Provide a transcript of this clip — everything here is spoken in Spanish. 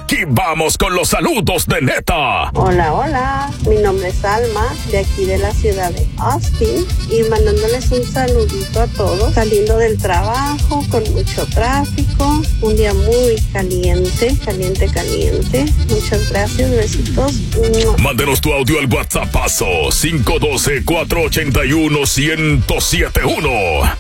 Aquí vamos con los saludos de Neta. Hola, hola, mi nombre es Alma, de aquí de la ciudad de Austin, y mandándoles un saludito a todos, saliendo del trabajo con mucho tráfico, un día muy caliente. Muchas gracias, besitos. Mándenos tu audio al WhatsAppazo 512-481-1071.